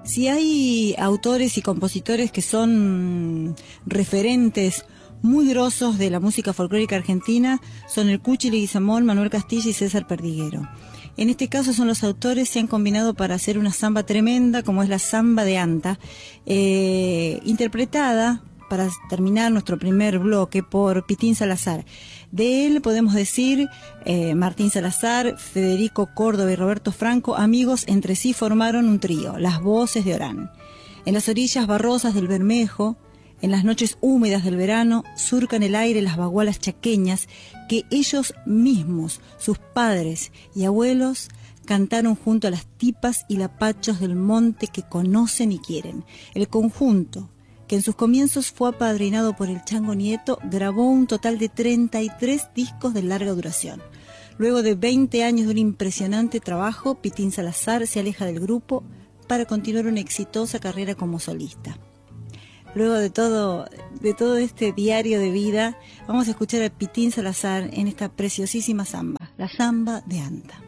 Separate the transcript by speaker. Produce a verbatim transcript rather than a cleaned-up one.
Speaker 1: Si hay autores y compositores que son referentes muy grosos de la música folclórica argentina, son el Cuchi Leguizamón, Manuel Castilla y César Perdiguero. En este caso son los autores, se han combinado para hacer una samba tremenda, como es la Samba de Anta, eh, interpretada, para terminar nuestro primer bloque, por Pitín Salazar. De él podemos decir, eh, Martín Salazar, Federico Córdoba y Roberto Franco, amigos entre sí formaron un trío, Las Voces de Orán. En las orillas barrosas del Bermejo, en las noches húmedas del verano, surcan el aire las bagualas chaqueñas que ellos mismos, sus padres y abuelos, cantaron junto a las tipas y lapachos del monte que conocen y quieren. El conjunto, que en sus comienzos fue apadrinado por el Chango Nieto, grabó un total de treinta y tres discos de larga duración. Luego de veinte años de un impresionante trabajo, Pitín Salazar se aleja del grupo para continuar una exitosa carrera como solista. Luego de todo, de todo este diario de vida, vamos a escuchar a Pitín Salazar en esta preciosísima samba, la Samba de Anta.